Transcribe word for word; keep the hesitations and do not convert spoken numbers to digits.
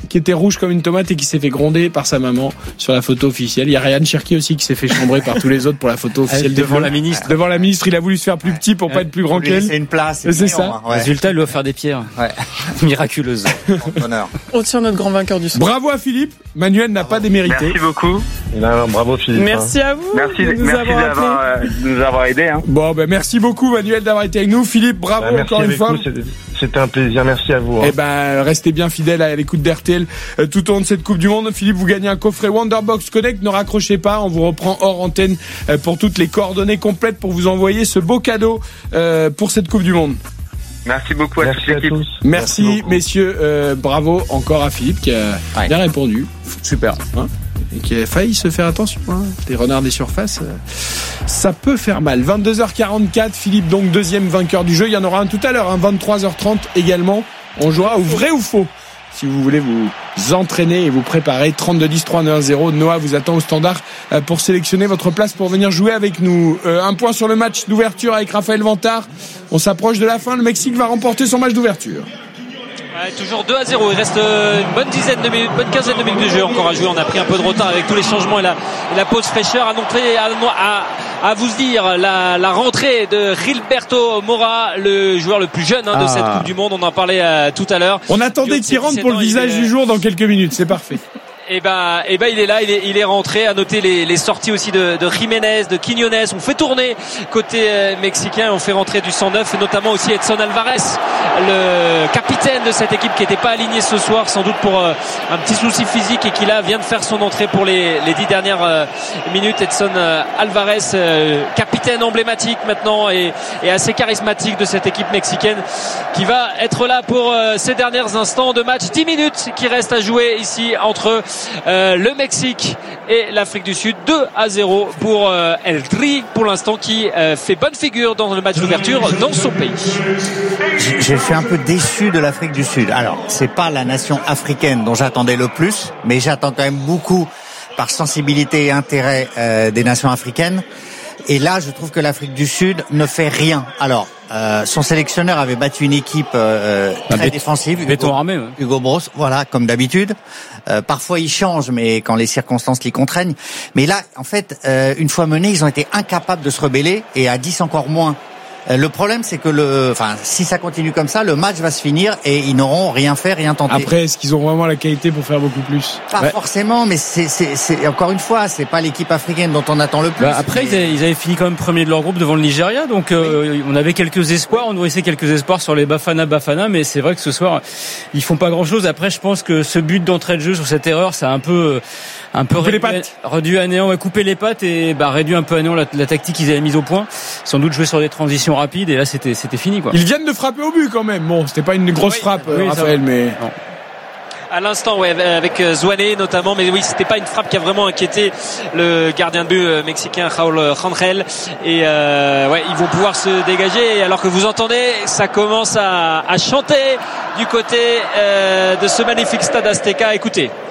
qui était rouge comme une tomate et qui s'est fait gronder par sa maman sur la photo officielle. Il y a Ryan Cherki aussi qui s'est fait chambrer par tous les autres pour la photo officielle devant la ministre. Devant la ministre, il a voulu se faire plus petit pour pas être plus grand qu'elle. C'est une place. C'est, c'est ça. Ouais. Résultat, il doit faire des pierres. Ouais. Miraculeuse. Honneur. On tient notre grand vainqueur du soir. Bravo à Philippe. Manuel n'a pas démérité. Merci beaucoup. Non, bravo Philippe. Merci à vous. Merci, de nous merci avoir d'avoir, euh, de nous avoir aidés. Hein. Bon, ben merci beaucoup Manuel d'avoir été avec nous. Philippe, bravo Bah, encore une fois. Vous, c'était, c'était un plaisir. Merci à vous. Hein. Eh ben, restez bien fidèles à l'écoute d'R T L euh, tout au long de cette Coupe du Monde. Philippe, vous gagnez un coffret Wonderbox Connect. Ne raccrochez pas, on vous reprend hors antenne euh, pour toutes les coordonnées complètes pour vous envoyer ce beau cadeau euh, pour cette Coupe du Monde. Merci beaucoup à Merci toute l'équipe. à tous. Merci, Merci messieurs. Euh, bravo encore à Philippe qui a Ouais. bien répondu. Super. Hein, et qui a failli se faire attention. Hein. Les renards des surfaces, euh, ça peut faire mal. vingt-deux heures quarante-quatre, Philippe donc deuxième vainqueur du jeu. Il y en aura un tout à l'heure, hein, vingt-trois heures trente également. On jouera au vrai ou faux. Si vous voulez vous entraîner et vous préparer, trente-deux dix trois neuf zéro. Noah vous attend au standard pour sélectionner votre place pour venir jouer avec nous. Euh, un point sur le match d'ouverture avec Raphaël Vantard. On s'approche de la fin. Le Mexique va remporter son match d'ouverture. Ouais, toujours deux à zéro. Il reste une bonne dizaine de minutes, bonne quinzaine de minutes de jeu encore à jouer. On a pris un peu de retard avec tous les changements et la, et la pause fraîcheur. À, montrer, à, à, à vous dire la, la rentrée de Gilberto Mora, le joueur le plus jeune hein, de ah. cette Coupe du Monde. On en parlait euh, tout à l'heure. On attendait qu'il rentre pour le visage est... du jour dans quelques minutes. C'est parfait. Et ben, et ben, il est là, il est, il est rentré. À noter les, les sorties aussi de, de Jiménez, de Quiñones. On fait tourner côté euh, mexicain. On fait rentrer du cent neuf et notamment aussi Edson Alvarez, le capitaine de cette équipe qui n'était pas aligné ce soir, sans doute pour euh, un petit souci physique et qui là vient de faire son entrée pour les, les dix dernières euh, minutes. Edson euh, Alvarez, euh, capitaine emblématique maintenant et, et assez charismatique de cette équipe mexicaine, qui va être là pour euh, ces derniers instants de match. dix minutes qui restent à jouer ici entre Euh, le Mexique et l'Afrique du Sud. Deux à zéro pour euh, El Tri pour l'instant, qui euh, fait bonne figure dans le match d'ouverture dans son pays. Je, je suis un peu déçu de l'Afrique du Sud. Alors, c'est pas la nation africaine dont j'attendais le plus, mais j'attends quand même beaucoup par sensibilité et intérêt euh, des nations africaines. Et là, je trouve que l'Afrique du Sud ne fait rien. Alors, euh, son sélectionneur avait battu une équipe euh, très bah, défensive. Béton Hugo, armé, ouais. Hugo Bros, voilà, comme d'habitude. Euh, parfois, il change, mais quand les circonstances l'y contraignent. Mais là, en fait, euh, une fois menés, ils ont été incapables de se rebeller, et à dix encore moins. Le problème, c'est que le, enfin, si ça continue comme ça, le match va se finir et ils n'auront rien fait, rien tenté. Après, est-ce qu'ils ont vraiment la qualité pour faire beaucoup plus? Pas ouais. forcément, mais c'est, c'est, c'est, encore une fois, c'est pas l'équipe africaine dont on attend le plus. Bah après, mais... ils, avaient, ils avaient fini quand même premier de leur groupe devant le Nigeria, donc euh, oui. on avait quelques espoirs, on nourrissait quelques espoirs sur les Bafana Bafana, mais c'est vrai que ce soir, ils font pas grand-chose. Après, je pense que ce but d'entrée de jeu sur cette erreur, ça a un peu, un peu réduit, réduit à néant, ouais, couper les pattes et bah réduit un peu à néant la, la tactique qu'ils avaient mise au point. Sans doute jouer sur des transitions rapide et là c'était c'était fini quoi. Ils viennent de frapper au but quand même. Bon, c'était pas une grosse oui, frappe oui, Raphaël, mais non. À l'instant, ouais, avec Zouané notamment, mais oui, c'était pas une frappe qui a vraiment inquiété le gardien de but mexicain Raúl Rangel. Et euh, ouais, ils vont pouvoir se dégager. Et alors que vous entendez, ça commence à, à chanter du côté euh, de ce magnifique stade Azteca. Écoutez.